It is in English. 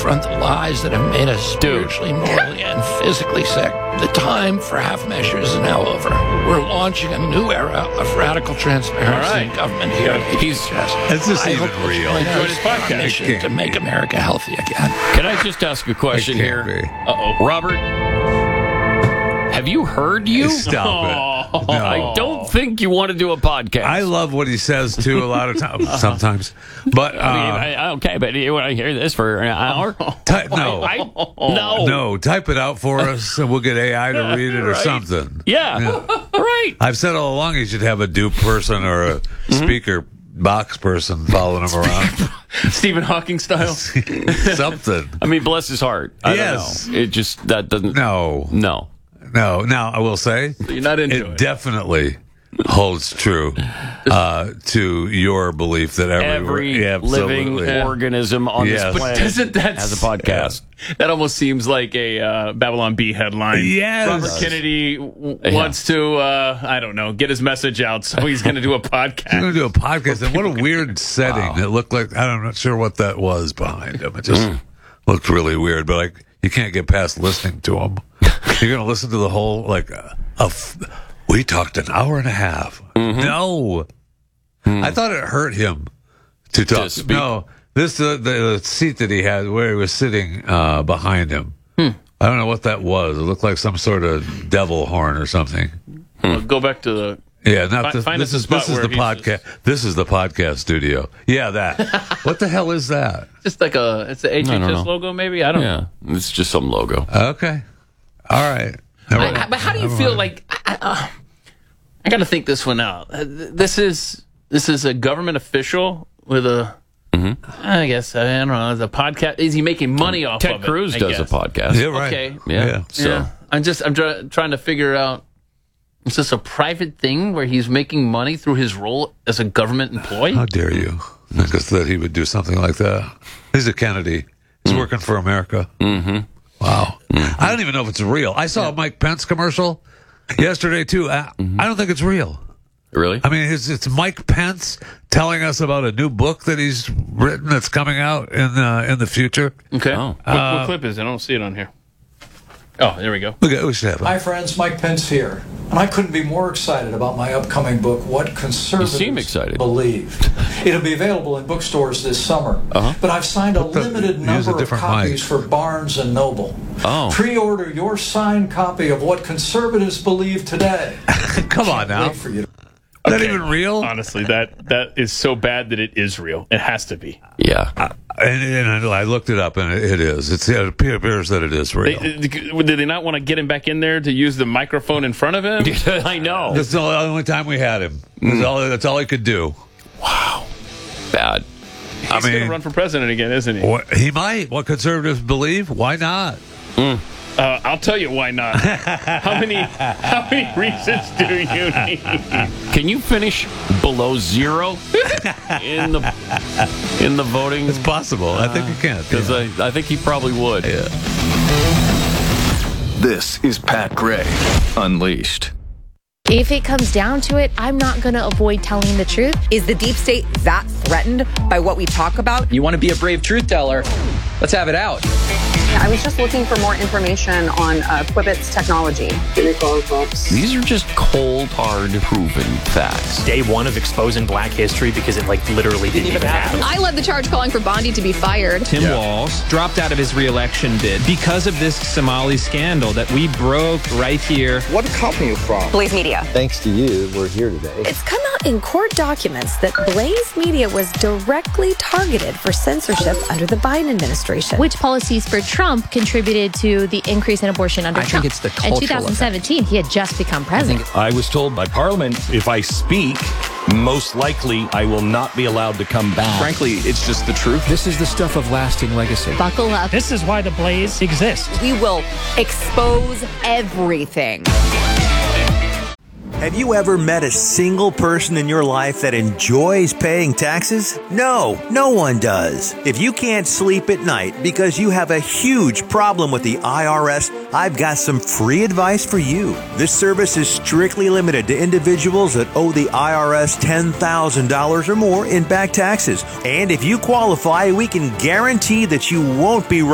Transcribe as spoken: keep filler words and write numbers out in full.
confront the lies that have made us spiritually, morally, and physically sick. The time for half measures is now over. We're launching a new era of radical transparency in government here. He's, is this even real? Enjoy this podcast to make America healthy again. Can I just ask a question here? Uh-oh. Robert, have you heard you? Stop it. No. I don't think you want to do a podcast. I love what he says, too, a lot of times, sometimes. But, uh, I mean, I, okay, but you want to hear this for an hour? Ty- no. I, no. No, type it out for us, and we'll get A I to read it or Right. something. Yeah. yeah. Right. I've said all along he should have a dupe person or a mm-hmm. speaker box person following him around. Stephen Hawking style. Something. I mean, bless his heart. I yes. don't know. It just, that doesn't. No. No. No. Now, I will say, so you're not into it. It definitely holds true uh, to your belief that every, every yeah, living organism on yes. this but planet doesn't that has a podcast. Yeah. That almost seems like a uh, Babylon Bee headline. Yes. Robert Kennedy w- Yeah. wants to, uh, I don't know, get his message out, so he's going to do a podcast. He's going to do a podcast, and what a weird setting. Wow. It looked like, I'm not sure what that was behind him. It just mm. looked really weird, but like, you can't get past listening to him. You're going to listen to the whole, like, uh, a f- we talked an hour and a half. Mm-hmm. No. Mm. I thought it hurt him to talk. To speak. No. This, uh, the seat that he had where he was sitting uh, behind him. Hmm. I don't know what that was. It looked like some sort of devil horn or something. Well, go back to the... Yeah, not Fi- the, find this us a is spot this is where the he's podcast. just- This is the podcast studio. Yeah, that. What the hell is that? Just like a... It's the H H I S don't know. logo, maybe? I don't know. Yeah. It's just some logo. Okay. All right. I, I, but how do you feel like... I, uh, I got to think this one out. Uh, th- This is this is a government official with a... Mm-hmm. I guess, I don't know, as a podcast. Is he making money off Ted of it? Cruz I does guess. a podcast. Yeah, right. Okay. Yeah. Yeah. So Yeah. I'm just I'm try, trying to figure out, is this a private thing where he's making money through his role as a government employee? How dare you? I guess that he would do something like that. He's a Kennedy. He's Mm. working for America. Mm-hmm. Wow. Mm-hmm. I don't even know if it's real. I saw a Mike Pence commercial yesterday, too. I, Mm-hmm. I don't think it's real. Really? I mean, it's, it's Mike Pence telling us about a new book that he's written that's coming out in uh, in the future. Okay. Oh. What, what clip is it? I don't see it on here. Oh, there we go. Look, we should have it. Hi, friends. Mike Pence here. And I couldn't be more excited about my upcoming book, What Conservatives You seem excited. Believe. It'll be available in bookstores this summer. Uh-huh. But I've signed a the- limited use a number of different copies mic. for Barnes and Noble. Oh. Pre-order your signed copy of What Conservatives Believe today. Come on now. Wait for you. Is that Okay. even real? Honestly, that that is so bad that it is real. It has to be. Yeah. And, and I looked it up, and it, it is. It's, it appears that it is real. They, did they not want to get him back in there to use the microphone in front of him? I know. That's the only time we had him. That's, all, that's all he could do. Wow. Bad. He's I going to mean, run for president again, isn't he? what, he might. What conservatives believe? Why not? Uh, I'll tell you why not. How many how many reasons do you need? Can you finish below zero in the in the voting? It's possible. I think you can. Because yeah. I, I think he probably would. Yeah. This is Pat Gray Unleashed. If it comes down to it, I'm not going to avoid telling the truth. Is the deep state that threatened by what we talk about? You want to be a brave truth teller? Let's have it out. I was just looking for more information on uh, Quibbit's technology. These are just cold, hard, proven facts. Day one of exposing black history because it like literally didn't even happen. I led the charge calling for Bondi to be fired. Tim yeah. Walz dropped out of his re-election bid because of this Somali scandal that we broke right here. What company are you from? Blaze Media. Thanks to you, we're here today. It's come out in court documents that Blaze Media was directly targeted for censorship under the Biden administration. Which policies for Trump contributed to the increase in abortion under I Trump? think it's the cultural In twenty seventeen, effect. he had just become president. I, I was told by Parliament, if I speak, most likely I will not be allowed to come back. Frankly, it's just the truth. This is the stuff of lasting legacy. Buckle up. This is why the Blaze exists. We will expose everything. Have you ever met a single person in your life that enjoys paying taxes? No, no one does. If you can't sleep at night because you have a huge problem with the I R S, I've got some free advice for you. This service is strictly limited to individuals that owe the I R S ten thousand dollars or more in back taxes. And if you qualify, we can guarantee that you won't be